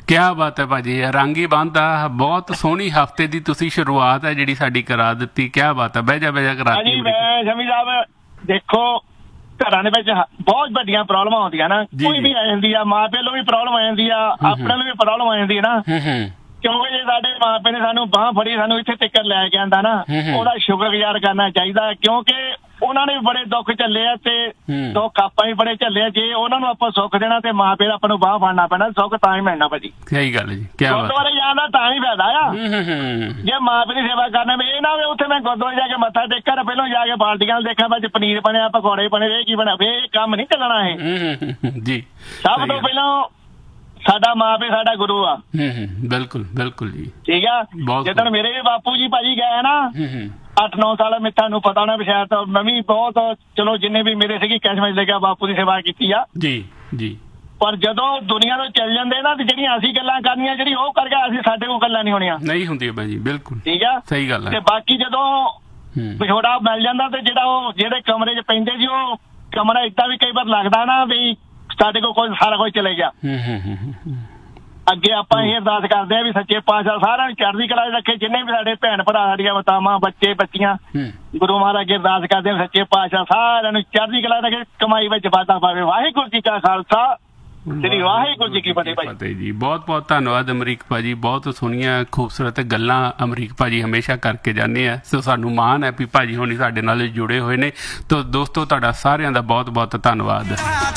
ਕਿਆ ਬਾਤ ਹੈ ਭਾਜੀ, ਰੰਗ ਹੀ ਬੰਨ੍ਹਦਾ। ਬਹੁਤ ਸੋਹਣੀ ਹਫ਼ਤੇ ਦੀ ਤੁਸੀਂ ਸ਼ੁਰੂਆਤ ਹੈ ਜਿਹੜੀ ਸਾਡੀ ਕਰਾ ਦਿੱਤੀ। ਕਿਆ ਬਾਤ ਹੈ, ਬਹਿ ਜਾ ਕਰਾਤੀ। ਮੈਂ ਸ਼ਮੀ ਸਾਹਿਬ ਦੇਖੋ, ਘਰਾਂ ਦੇ ਵਿੱਚ ਬਹੁਤ ਵੱਡੀਆਂ ਪ੍ਰੋਬਲਮਾਂ ਆਉਂਦੀਆਂ ਨਾ, ਕੋਈ ਵੀ ਆ ਜਾਂਦੀ ਆ, ਮਾਂ ਪਿਓ ਨੂੰ ਵੀ ਪ੍ਰੋਬਲਮ ਆ ਜਾਂਦੀ ਆ, ਆਪਣੇ ਨੂੰ ਵੀ ਪ੍ਰੋਬਲਮ ਆ ਜਾਂਦੀ ਹੈ ਨਾ। ਕਿਉਂਕਿ ਜੇ ਸਾਡੇ ਮਾਂ ਪਿਓ ਨੇ ਸਾਨੂੰ ਬਾਂਹ ਫੜੀ, ਸਾਨੂੰ ਇੱਥੇ ਤੱਕ ਲੈ ਕੇ ਆਂਦਾ ਨਾ, ਉਹਦਾ ਸ਼ੁਕਰਗੁਜ਼ਾਰ ਕਰਨਾ ਚਾਹੀਦਾ। ਕਿਉਂਕਿ ਉਹਨਾਂ ਨੇ ਵੀ ਬੜੇ ਦੁੱਖ ਝੱਲੇ ਆ ਤੇ ਦੁੱਖ ਆਪਾਂ ਵੀ ਬੜੇ ਝੱਲੇ ਆ। ਜੇ ਉਹਨਾਂ ਨੂੰ ਆਪਾਂ ਸੁੱਖ ਦੇਣਾ ਤੇ ਮਾਂ ਪਿਓ ਆਪਾਂ ਨੂੰ ਬਾਂਹ ਫੜਨਾ ਪੈਣਾ, ਸੁੱਖ ਤਾਂ ਹੀ ਮਿਲਣਾ ਭਾਜੀ। ਸਹੀ ਗੱਲ ਜੀ, ਗੁਰਦੁਆਰੇ ਜਾਣ ਦਾ ਤਾਂ ਹੀ ਫਾਇਦਾ ਆ ਜੇ ਮਾਂ ਪਿਓ ਦੀ ਸੇਵਾ ਕਰਨਾ। ਇਹ ਨਾ ਉੱਥੇ ਮੈਂ ਗੁਰਦੁਆਰੇ ਜਾ ਕੇ ਮੱਥਾ ਟੇਕਾਂ, ਪਹਿਲਾਂ ਜਾ ਕੇ ਬਾਲਟੀਆਂ ਦੇਖਾਂ ਵਿੱਚ ਪਨੀਰ ਬਣਿਆ, ਪਕੌੜੇ ਬਣੇ, ਇਹ ਕੀ ਬਣਿਆ, ਇਹ ਕੰਮ ਨਹੀਂ ਚੱਲਣਾ। ਇਹ ਜੀ ਸਭ ਤੋਂ ਪਹਿਲਾਂ ਸਾਡਾ ਮਾਂ ਪਿਓ ਸਾਡਾ ਗੁਰੂ ਆ। ਬਿਲਕੁਲ ਬਿਲਕੁਲ ਜੀ, ਠੀਕ ਆ। ਜਿੱਦਣ ਮੇਰੇ ਵੀ ਬਾਪੂ ਜੀ ਭਾਜੀ ਗਏ ਨਾ 8-9 ਸਾਲ, ਮੈਂ ਤੁਹਾਨੂੰ ਪਤਾ ਹੋਣਾ ਸ਼ਾਇਦ, ਤਾਂ ਮੈਂ ਵੀ ਬਹੁਤ ਚਲੋ ਜਿੰਨੇ ਵੀ ਮੇਰੇ ਸੀਗੀ ਕਿਸਮਤ ਲੈ ਕੇ ਬਾਪੂ ਦੀ ਸੇਵਾ ਕੀਤੀ ਆ ਜੀ ਜੀ। ਪਰ ਜਦੋਂ ਦੁਨੀਆ ਤੋਂ ਚੱਲ ਜਾਂਦੇ ਨਾ ਤੇ ਜਿਹੜੀਆਂ ਅਸੀਂ ਗੱਲਾਂ ਕਰਨੀਆਂ, ਜਿਹੜੀ ਉਹ ਕਰ ਗਿਆ, ਅਸੀਂ ਸਾਡੇ ਕੋਲ ਗੱਲਾਂ ਨਹੀਂ ਹੋਣੀਆਂ, ਨਹੀਂ ਹੁੰਦੀਆਂ ਭਾਜੀ। ਬਿਲਕੁਲ ਠੀਕ ਆ, ਸਹੀ ਗੱਲ ਹੈ। ਤੇ ਬਾਕੀ ਜਦੋਂ ਵਿਛੋੜਾ ਮਿਲ ਜਾਂਦਾ ਤੇ ਜਿਹੜਾ ਉਹ ਜਿਹੜੇ ਕਮਰੇ 'ਚ ਪੈਂਦੇ ਜੀ, ਉਹ ਕਮਰਾ ਏਦਾਂ ਵੀ ਕਈ ਵਾਰ ਲੱਗਦਾ ਨਾ ਵੀ ਸਾਡੇ ਕੋਲ ਕੋਈ ਸਾਰਾ ਕੁਝ ਚਲੇ ਗਿਆ। ਅੱਗੇ ਆਪਾਂ ਇਹ ਅਰਦਾਸ ਕਰਦੇ ਆ ਵੀ ਸੱਚੇ ਪਾਤਸ਼ਾਹ ਸਾਰਿਆਂ ਨੂੰ ਚੜ੍ਹਦੀ ਕਲਾ ਰੱਖੇ, ਜਿੰਨੇ ਵੀ ਸਾਡੇ ਭੈਣ ਭਰਾ, ਸਾਡੀਆਂ ਮਾਤਾਵਾਂ, ਬੱਚੇ ਬੱਚੀਆਂ, ਗੁਰੂ ਮਹਾਰਾਜ ਅੱਗੇ ਅਰਦਾਸ ਕਰਦੇ ਆ ਸੱਚੇ ਪਾਤਸ਼ਾਹ ਸਾਰਿਆਂ ਨੂੰ ਚੜ੍ਹਦੀ ਕਲਾ ਰੱਖੇ, ਕਮਾਈ ਵਿੱਚ ਵਾਧਾ ਪਾਵੇ। ਵਾਹਿਗੁਰੂ ਜੀ ਕਾ ਖਾਲਸਾ, ਸ੍ਰੀ ਵਾਹਿਗੁਰੂ ਜੀ ਕੀ ਫਤਿਹ ਭਾਈ ਜੀ। ਬਹੁਤ ਬਹੁਤ ਧੰਨਵਾਦ ਅਮਰੀਕ ਭਾਜੀ, ਬਹੁਤ ਸੋਹਣੀਆਂ ਖੂਬਸੂਰਤ ਗੱਲਾਂ ਅਮਰੀਕ ਭਾਜੀ ਹਮੇਸ਼ਾ ਕਰਕੇ ਜਾਂਦੇ ਆ। ਸੋ ਸਾਨੂੰ ਮਾਣ ਹੈ ਵੀ ਭਾਜੀ ਹੋਣੀ ਸਾਡੇ ਨਾਲ ਜੁੜੇ ਹੋਏ ਨੇ। ਤਾਂ ਦੋਸਤੋ, ਤੁਹਾਡਾ ਸਾਰਿਆਂ ਦਾ ਬਹੁਤ ਬਹੁਤ ਧੰਨਵਾਦ।